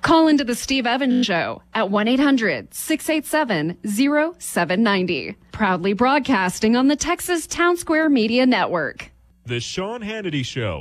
Call into the Steve Evans Show at 1-800-687-0790. Proudly broadcasting on the Texas Town Square Media Network. The Sean Hannity Show.